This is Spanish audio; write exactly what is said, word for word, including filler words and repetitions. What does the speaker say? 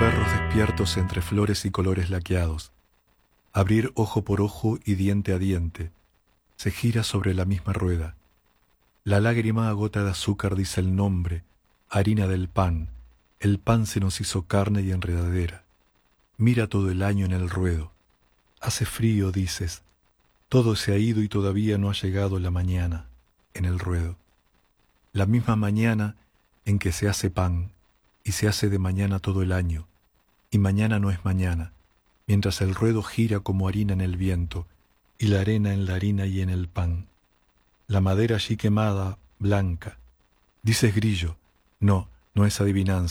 perros despiertos entre flores y colores laqueados. Abrir ojo por ojo y diente a diente. Se gira sobre la misma rueda. La lágrima a gota de azúcar dice el nombre, harina del pan. El pan se nos hizo carne y enredadera. Mira todo el año en el ruedo. Hace frío, dices. Todo se ha ido y todavía no ha llegado la mañana en el ruedo. La misma mañana en que se hace pan y se hace de mañana todo el año. Y mañana no es mañana, mientras el ruedo gira como harina en el viento y la arena en la harina y en el pan. La madera allí quemada, blanca. Dices grillo. No, no es adivinanza.